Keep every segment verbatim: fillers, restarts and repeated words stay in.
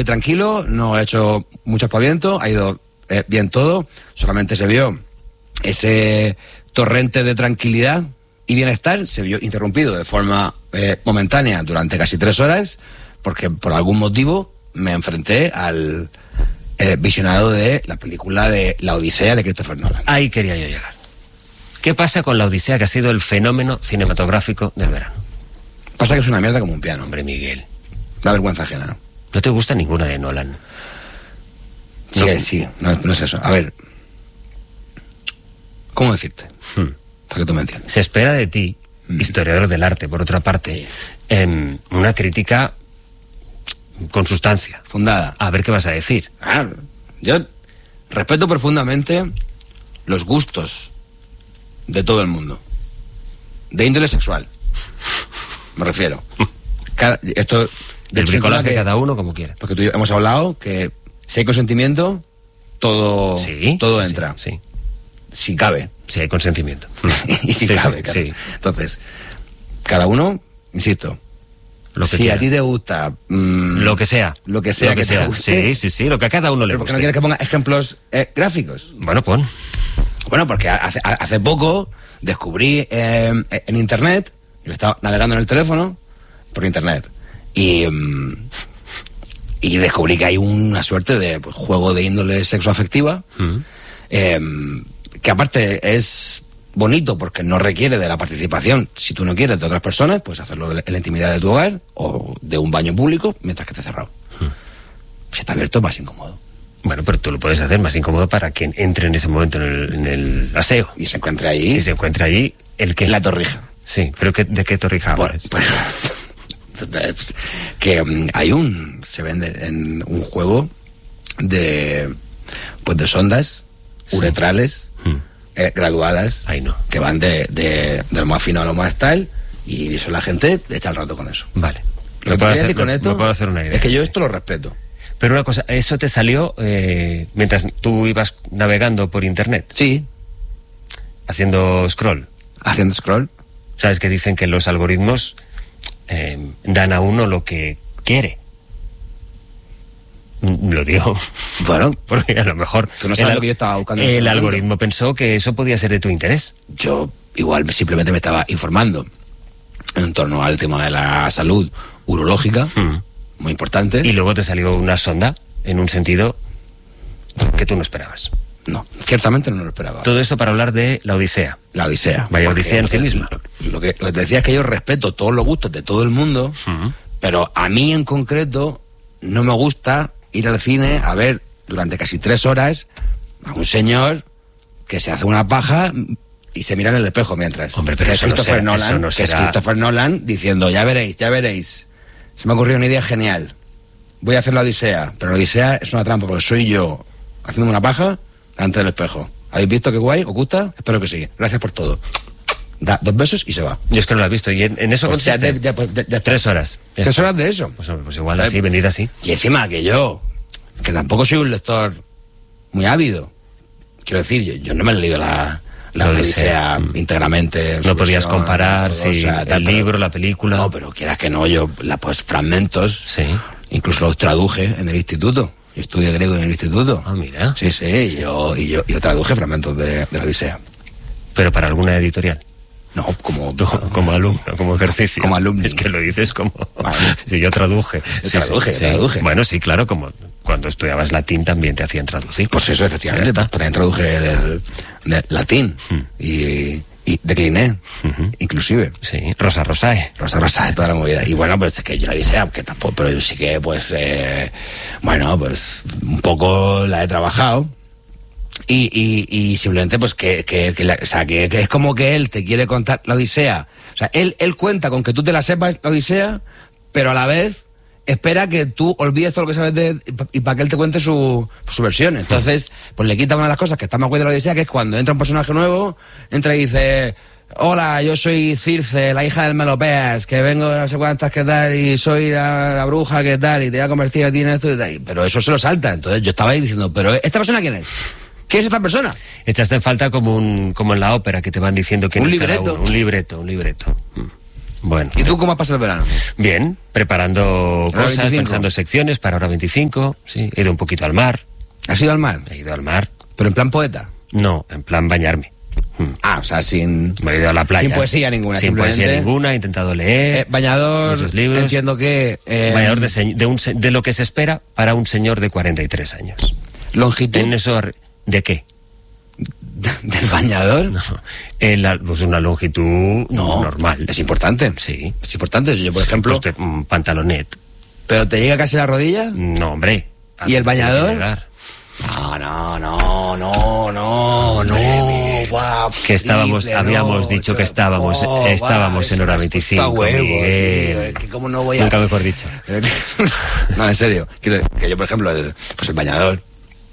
tranquilo, no ha hecho mucho aspaviento, ha ido eh, bien todo, solamente se vio ese torrente de tranquilidad y bienestar, se vio interrumpido de forma eh, momentánea durante casi tres horas, porque por algún motivo me enfrenté al eh, visionado de la película de La Odisea de Christopher Nolan. Ahí quería yo llegar. ¿Qué pasa con La Odisea, que ha sido el fenómeno cinematográfico del verano? Pasa que es una mierda como un piano. Hombre, Miguel. Da vergüenza ajena. ¿No te gusta ninguna de Nolan? Sí, No. sí, no, no es eso. A ver, ¿cómo decirte? Hmm. Para que tú me entiendas. Se espera de ti, Mm. historiador del arte, por otra parte, Sí. em, una crítica con sustancia. Fundada. A ver qué vas a decir. Ah, yo respeto profundamente los gustos de todo el mundo. De índole sexual. Me refiero. Cada, esto... Del bricolaje cada uno como quiera. Porque tú y yo hemos hablado que si hay consentimiento, todo, Sí, todo sí, entra. Sí, sí. Si cabe. Si hay consentimiento. y si Sí, cabe, sí, claro. sí. Entonces, cada uno, insisto, Lo que si quiera. a ti te gusta... mmm, Lo que sea. Lo que sea Lo que que te sea. guste. Sí, sí, sí, lo que a cada uno le ¿Pero por qué guste. no quieres que ponga ejemplos eh, gráficos? Bueno, pon. Bueno, porque hace, hace poco descubrí eh, en internet, yo estaba navegando en el teléfono por internet, y, mm, y descubrí que hay una suerte de pues, juego de índole sexoafectiva, Mm. eh, que aparte es bonito porque no requiere de la participación, si tú no quieres, de otras personas, pues hacerlo en la intimidad de tu hogar o de un baño público mientras que esté cerrado. Mm. Si está abierto es más incómodo. Bueno, pero tú lo puedes hacer más incómodo para quien entre en ese momento en el, en el aseo. Y se encuentra ahí Y se encuentra allí el que... la torrija. Sí, pero ¿qué, ¿de qué torrija hablas? Pues, pues, que um, hay un se vende en un juego de pues de sondas Sí. uretrales Mm. eh, graduadas Ahí no. que van de, de, de lo más fino a lo más tal, y eso la gente echa el rato con eso. Vale. Lo Me que puedo quería hacer, decir con me- esto me puedo hacer una idea. es que yo sí. esto lo respeto. Pero una cosa, eso te salió eh, mientras tú ibas navegando por internet, Sí, haciendo scroll. haciendo scroll. Sabes que dicen que los algoritmos eh, dan a uno lo que quiere. Mm, Lo digo. Bueno, Porque a lo mejor Tú no sabes el, lo que yo estaba buscando en ese el momento. algoritmo pensó que eso podía ser de tu interés. yo igual simplemente me estaba informando en torno al tema de la salud urológica, Mm. muy importante. Y luego te salió una sonda en un sentido que tú no esperabas. No, ciertamente no lo esperaba. Todo esto para hablar de La Odisea. La Odisea. Vaya Porque odisea en lo sí que- misma. Lo, lo que, lo que te decía es que yo respeto todos los gustos de todo el mundo, Mm. pero a mí en concreto no me gusta ir al cine a ver durante casi tres horas a un señor que se hace una paja y se mira en el espejo mientras. Hombre, pero que eso es no Christopher será- Nolan, eso no que es será- Christopher Nolan diciendo, ya veréis, ya veréis. Se me ha ocurrido una idea genial. Voy a hacer la Odisea, pero la Odisea es una trampa porque soy yo haciendo una paja delante del espejo. ¿Habéis visto qué guay? ¿Os gusta? Espero que sí. Gracias por todo. Da dos besos y se va. Yo es que no lo he visto. ¿Y en, en eso Pues ya, consiste? de- ya, pues, ya- ya- Tres horas. Ya Tres está. horas de eso. Pues, pues igual así, venir así. Y encima que yo, que tampoco soy un lector muy ávido. Quiero decir, yo, yo no me he leído la, la La Odisea Odisea. íntegramente. en No su podías versión comparar si ortodoxa, tal, el pero- libro, la película. No, pero quieras que no, yo la pues fragmentos, Sí. incluso los traduje en el instituto. Yo estudié griego en el instituto. Ah, mira. Sí, sí, y yo, y yo, yo traduje fragmentos de, de la Odisea. Pero para alguna editorial. No, como... Tú, como alumno, como ejercicio. Como alumno. Es que lo dices como... Vale. Si yo traduje. Yo traduje, traduje. Bueno, sí, claro, como cuando estudiabas latín también te hacían traducir. Pues eso, efectivamente. Ya está. Pues también traduje del, del latín. Hmm. Y, y decliné, Ujú. inclusive. Sí, Rosa Rosae. Rosa Rosa de toda la movida. Y bueno, pues es que yo la Odisea, que tampoco, pero yo sí que, pues, eh, bueno, pues un poco la he trabajado. Y, y, y simplemente, pues, que, que, que la- o sea, que, que es como que él te quiere contar la Odisea. O sea, él, él cuenta con que tú te la sepas, la Odisea, pero a la vez espera que tú olvides todo lo que sabes de y para que él te cuente su, su versión. Entonces, pues le quita una de las cosas que está más guay de la Odisea, que es cuando entra un personaje nuevo, entra y dice: hola, yo soy Circe, la hija del Melopeas, que vengo de no sé cuántas, qué tal, y soy la, la bruja, qué tal, y te voy a convertir a ti en esto y tal. Pero eso se lo salta. Entonces yo estaba ahí diciendo, ¿pero esta persona quién es? ¿Quién es esta persona? Echaste en falta como un como en la ópera que te van diciendo quién Un es cada libreto. uno. Un libreto, un libreto. Mm. Bueno. ¿Y tú cómo has pasado el verano? Bien, preparando ¿Hora cosas, veinticinco? pensando secciones para hora veinticinco. Sí, he ido un poquito al mar. ¿Has ido al mar? He ido al mar. ¿Pero en plan poeta? No, en plan bañarme. Hmm. Ah, o sea, sin... Me he ido a la playa. Sin poesía ninguna, Sin simplemente- poesía ninguna, he intentado leer. Eh, bañador, muchos libros. entiendo que... eh, Bañador de, se- de, un se- de lo que se espera para un señor de cuarenta y tres años. longitud En eso, ar- ¿de qué? del bañador. No, en la- pues una longitud No, normal. es importante. Sí. Es importante. Yo, por ejemplo... Pues te- un pantalonet. ¿Pero te llega casi la rodilla? No, hombre. ¿Y el bañador? Tiene que llegar. No, no, no, no, no, no. Guau, Que estábamos, triple, habíamos no, dicho que chaval. estábamos, Oh, estábamos guau, en hora eso me veinticinco. asusta huevo, Miguel. tío, es que cómo no voy a... Nunca mejor dicho. No, en serio. Quiero decir que yo, por ejemplo, el, pues el bañador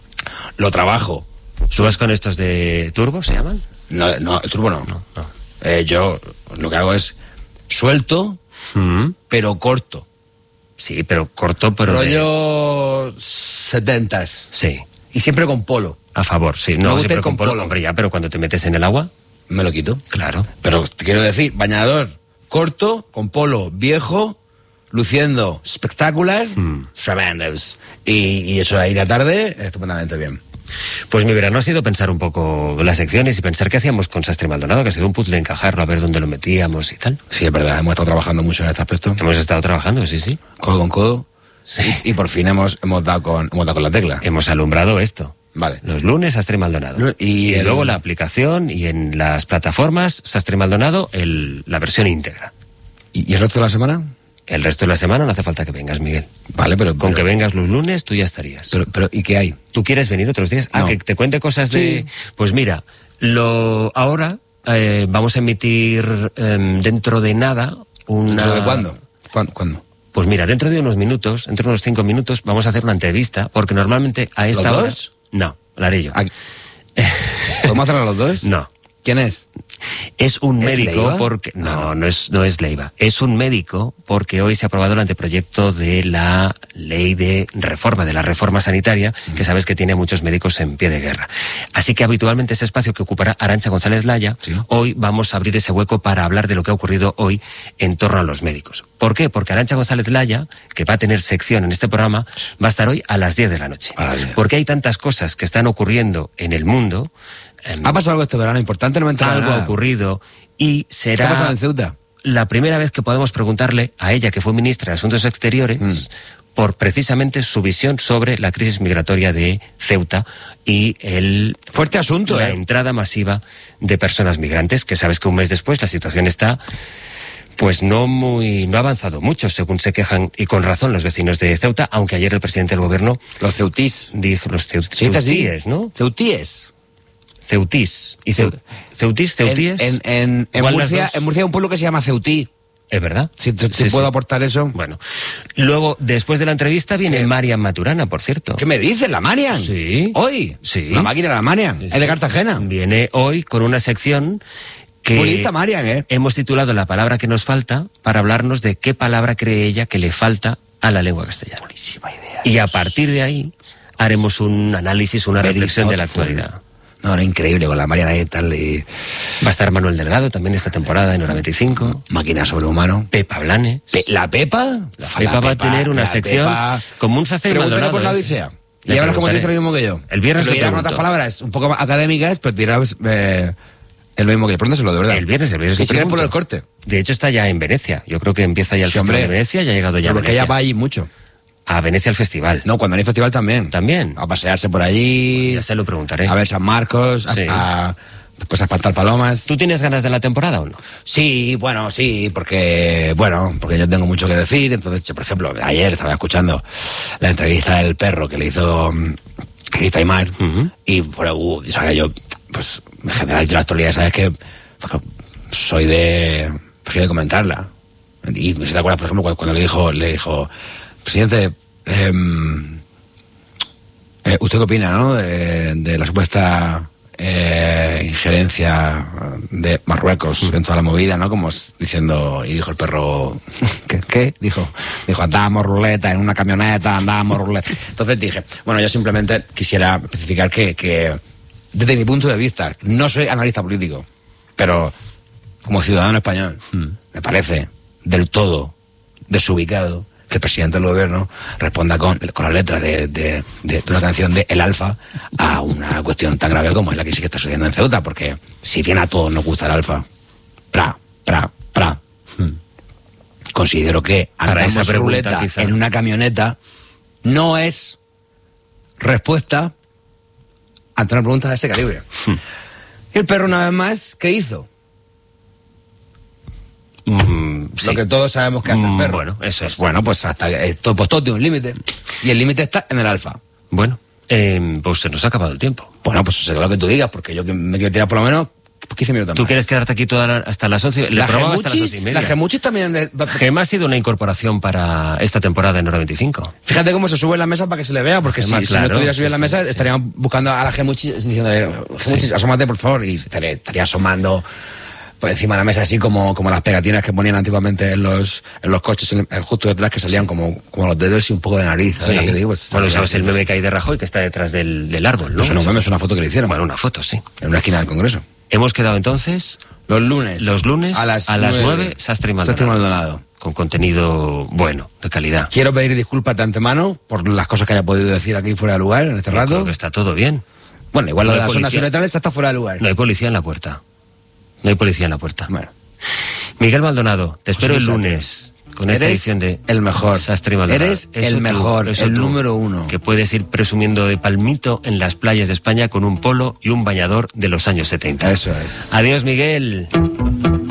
lo trabajo. ¿Tú vas con estos de turbo, se llaman? No, no, el turbo no. No, no. Eh, yo lo que hago es suelto, Mm, pero corto. sí, pero corto, pero de- Rollo setentas. Sí, Y siempre con polo. a favor, sí. Me No, gusta siempre ir con con polo. polo. Hombre, ya, pero cuando te metes en el agua, Me lo quito. claro. Pero te quiero decir, bañador corto, con polo viejo, luciendo espectacular, Mm. tremendous. Y, y eso ahí de tarde, estupendamente bien. Pues mi verano ha sido pensar un poco las secciones y pensar qué hacíamos con Sastre Maldonado, que ha sido un puzzle encajarlo, a ver dónde lo metíamos y tal. Sí, es verdad, hemos estado trabajando mucho en este aspecto, Hemos estado trabajando, sí, sí. codo con codo, Sí. y, y por fin hemos, hemos, dado con, hemos dado con la tecla. Hemos alumbrado esto. Vale. Los lunes, Sastre Maldonado. Lu- y Y, el- luego la aplicación y en las plataformas, Sastre Maldonado, el, la versión íntegra. ¿Y, y el resto de la semana? El resto de la semana no hace falta que vengas, Miguel. Vale, pero... Con pero, que vengas los lunes, tú ya estarías. pero, pero, ¿y qué hay? ¿Tú quieres venir otros días? No. A que te cuente cosas de... Sí. Pues mira, lo ahora eh, vamos a emitir em, dentro de nada una... ¿Dentro de cuándo? ¿Cuándo? ¿Cuándo? Pues mira, dentro de unos minutos, dentro de unos cinco minutos, vamos a hacer una entrevista, porque normalmente a esta ¿Los hora... dos? No, la haré yo. ¿A- ¿Podemos hacerlo los dos? No. ¿Quién es? Es un ¿Es médico Leiva? porque... Ah, No, no es, no es Leiva. Es un médico porque hoy se ha aprobado el anteproyecto de la ley de reforma, de la reforma sanitaria, que sabes que tiene a muchos médicos en pie de guerra. Así que habitualmente ese espacio que ocupará Arantxa González Laya, Sí. hoy vamos a abrir ese hueco para hablar de lo que ha ocurrido hoy en torno a los médicos. ¿Por qué? Porque Arantxa González Laya, que va a tener sección en este programa, va a estar hoy a las diez de la noche. A las diez. Porque hay tantas cosas que están ocurriendo en el mundo... em, ¿Ha pasado algo este verano importante? No me he enterado de algo ha nada. ocurrido y ¿Qué será ha pasado en Ceuta? la primera vez que podemos preguntarle a ella, que fue ministra de Asuntos Exteriores, Mm. por precisamente su visión sobre la crisis migratoria de Ceuta y el Fuerte asunto, la ¿eh? entrada masiva de personas migrantes, que sabes que un mes después la situación está pues no muy no ha avanzado mucho, según se quejan y con razón los vecinos de Ceuta, aunque ayer el presidente del gobierno Los ceutís. dijo los ceu- ¿Se dice así? ceutíes, ¿no? Ceutíes. Ceutís y ceu- Ceu- ceutís, ceutíes. En, en, en, en Igual las Murcia, dos. en Murcia hay un pueblo que se llama Ceutí. ¿Es verdad? Si te, te Sí, puedo sí. aportar eso. Bueno, luego, después de la entrevista, viene Marian Maturana, por cierto. ¿Qué me dices, la Marian? Sí. ¿Hoy? Sí. La máquina de la Marian. Sí, Es de sí. Cartagena. Viene hoy con una sección que Muy lista, Marian, ¿eh? hemos titulado La palabra que nos falta, para hablarnos de qué palabra cree ella que le falta a la lengua castellana. Buenísima idea. Y a partir de ahí haremos un análisis, una Very reflexión de la thoughtful. actualidad. No, no, increíble con la Marian ahí tal y Va a estar Manuel Delgado también esta temporada en hora veinticinco. máquina sobrehumano. Pepa Blanes. Pe- ¿La Pepa? La Pepa va a tener una la sección Pepa. como un Sastre y Pregúntale Maldonado. por la ¿eh? Odisea. Le Y hablas como tú preguntaré. dices lo mismo que yo. El viernes Te lo le dirás con pregunto. otras palabras un poco más académicas, pero te dirás eh, el mismo que yo. Pregúntaselo, de verdad. El viernes, el viernes. Si le quieres por pregunto. el corte. De hecho está ya en Venecia. Yo creo que empieza ya el Sí, Festival hombre. de Venecia, ya ha llegado ya a Pero porque Venecia. ella va allí mucho. A Venecia al festival. No, cuando hay festival también. También. A pasearse por allí. Ya se lo preguntaré. A ver San Marcos. a- Sí. A, pues a espantar palomas. ¿Tú tienes ganas de la temporada o no? Sí, bueno, sí, porque, bueno, porque yo tengo mucho que decir. Entonces, yo, por ejemplo, ayer estaba escuchando la entrevista del perro que le hizo, mm, que le hizo Aymar. Ujú. Y, bueno, uh, o sea, yo, pues, en general, yo la actualidad, sabes que pues, soy de, soy de comentarla. Y no sé si te acuerdas, por ejemplo, cuando, cuando le dijo, le dijo, presidente, em, eh, ¿usted qué opina, no? De, de la supuesta eh, injerencia de Marruecos en toda la movida, ¿no? Como es diciendo, y dijo el perro, ¿qué? ¿Qué? Dijo, dijo, andábamos ruleta en una camioneta, andábamos ruleta. Entonces dije, bueno, yo simplemente quisiera especificar que, que desde mi punto de vista, no soy analista político, pero como ciudadano español, me parece del todo desubicado que el presidente del gobierno responda con, con las letras de, de, de, de una canción de El Alfa a una cuestión tan grave como es la que sí que está sucediendo en Ceuta, porque si bien a todos nos gusta el Alfa, pra, pra, pra, hmm. considero que andamos ruleta quizá en una camioneta no es respuesta ante una pregunta de ese calibre. Hmm. Y el perro, una vez más, ¿qué hizo? Mm, Lo sí. que todos sabemos que hace el perro. Bueno, eso es. Bueno, pues hasta esto, pues todo tiene un límite. Y el límite está en el Alfa. Bueno, eh, pues se nos ha acabado el tiempo. Bueno, pues será lo que tú digas, porque yo me quiero tirar por lo menos quince minutos ¿Tú más. quieres quedarte aquí toda la, hasta las once? La programa hasta las once y media. La Gemuchis también... De... Gema ha sido una incorporación para esta temporada en hora veinticinco. Fíjate cómo se sube en la mesa para que se le vea, porque Gema, si, claro, si no estuviera subido sí, en la mesa, sí, estaríamos sí. buscando a la Gemuchis diciéndole, Gemuchis, sí. asómate por favor, y estaría, estaría asomando por encima de la mesa, así como, como las pegatinas que ponían antiguamente en los, en los coches, en, en, justo detrás, que salían sí. como, como los dedos y un poco de nariz, ¿sabes sí. lo que digo? Pues, bueno, sabes el meme que hay de Rajoy, que está detrás del, del árbol, ¿no? Pues no, un meme, es una foto que le hicieron. Bueno, una foto, sí. En una esquina del Congreso. Hemos quedado entonces... Los lunes. Los lunes a las, a las nueve, Sastre y Maldonado. Sastre y Maldonado. Con contenido bueno, de calidad. Quiero pedir disculpas de antemano por las cosas que haya podido decir aquí fuera de lugar en este Yo rato. Creo que está todo bien. Bueno, igual no lo de las policía. zonas suretales está fuera de lugar. No hay policía en la puerta. No hay policía en la puerta. Bueno. Miguel Maldonado, te espero pues el lunes con esta eres edición de el mejor. Sastre y Maldonado. Eres eso el tú, mejor, el tú, número uno. Que puedes ir presumiendo de palmito en las playas de España con un polo y un bañador de los años setenta. Eso es. Adiós, Miguel.